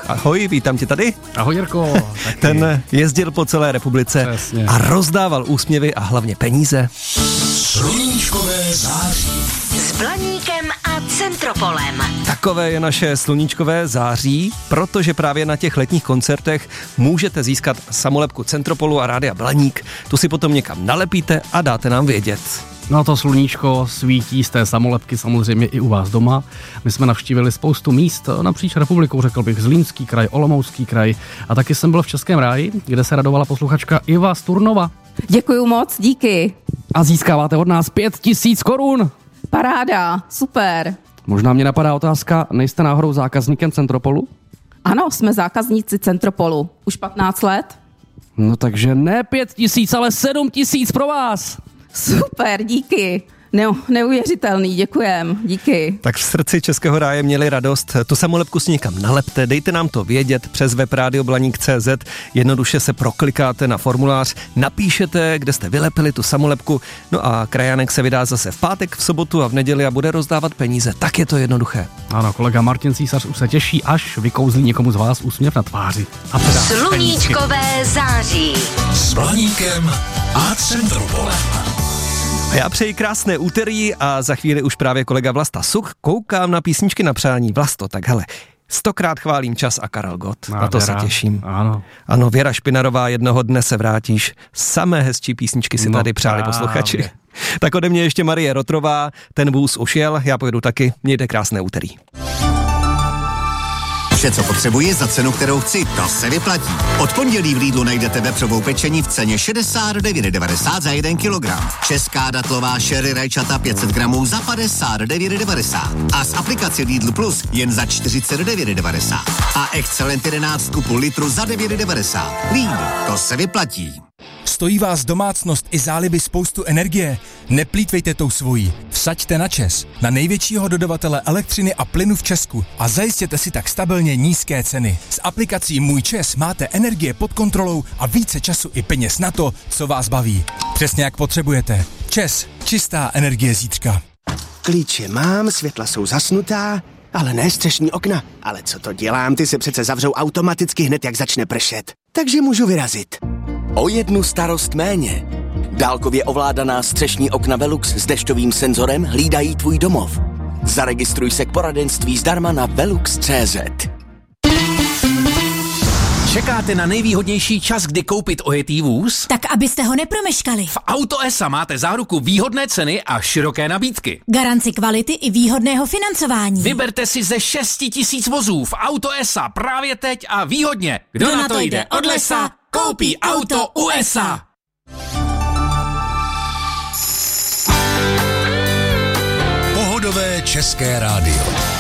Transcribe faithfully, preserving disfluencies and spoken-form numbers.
Ahoj, vítám tě tady. Ahoj, Jirko. Taky. Ten jezdil po celé republice Přesně. a rozdával úsměvy a hlavně peníze. Sluníčkové září. S Blaníkem a Centropolem. Takové je naše sluníčkové září, protože právě na těch letních koncertech můžete získat samolepku Centropolu a Rádia Blaník. Tu si potom někam nalepíte a dáte nám vědět. No a to sluníčko svítí z té samolepky samozřejmě i u vás doma. My jsme navštívili spoustu míst napříč republikou, řekl bych Zlínský kraj, Olomoucký kraj a taky jsem byl v Českém ráji, kde se radovala posluchačka Iva z Turnova. Děkuju moc, díky. A získáváte od nás pět tisíc korun. Paráda, super. Možná mě napadá otázka, nejste náhodou zákazníkem Centropolu? Ano, jsme zákazníci Centropolu. Už patnáct let. No takže ne pět tisíc, ale sedm tisíc pro vás. Super, díky. Ne, neuvěřitelný, děkujem, díky. Tak v srdci Českého ráje měli radost. Tu samolepku si někam nalepte, dejte nám to vědět přes web radio blaník tečka cé zet. Jednoduše se proklikáte na formulář, napíšete, kde jste vylepili tu samolepku. No a krajánek se vydá zase v pátek, v sobotu a v neděli a bude rozdávat peníze. Tak je to jednoduché. Ano, kolega Martin Císař už se těší, až vykouzlí někomu z vás úsměv na tváři. A Sluníčkové září. S Blaníkem a Centropolem. A já přeji krásné úterý a za chvíli už právě kolega Vlasta Suk. Koukám na písničky na přání. Vlasto, tak hele, stokrát chválím čas a Karel Gott. A na to Věra, se těším. Ano. Ano, Věra Špinarová, jednoho dne se vrátíš. Samé hezčí písničky si No tady přáli právě. posluchači. Tak ode mě ještě Marie Rotrová, ten vůz už jel, já pojedu taky. Mějte krásné úterý. Vše, co potřebuji za cenu, kterou chci, to se vyplatí. Od pondělí v Lidlu najdete vepřovou pečení v ceně šedesát devět devadesát za jeden kilogram. Česká datlová sherry rajčata pět set gramů za padesát devět devadesát. A z aplikace Lidl Plus jen za čtyřicet devět devadesát. A Excellent jedenáct kupů litru za devět devadesát. Lidl, to se vyplatí. Stojí vás domácnost i záliby spoustu energie? Neplýtvejte tou svojí. Vsaďte na ČEZ, na největšího dodavatele elektřiny a plynu v Česku a zajistěte si tak stabilně nízké ceny. S aplikací Můj ČEZ máte energie pod kontrolou a více času i peněz na to, co vás baví. Přesně jak potřebujete. ČEZ, čistá energie zítřka. Klíče mám, světla jsou zasnutá, ale ne střešní okna. Ale co to dělám, ty se přece zavřou automaticky hned, jak začne pršet. Takže můžu vyrazit. O jednu starost méně. Dálkově ovládaná střešní okna Velux s dešťovým senzorem hlídají tvůj domov. Zaregistruj se k poradenství zdarma na velux tečka cé zet. Čekáte na nejvýhodnější čas, kdy koupit ojetý vůz? Tak abyste ho nepromeškali. V Auto es a máte záruku výhodné ceny a široké nabídky. Garanci kvality i výhodného financování. Vyberte si ze šesti tisíc vozů v Auto es a právě teď a výhodně. Kdo, Kdo na to jde od lesa, koupí auto u es a. Pohodové České rádio.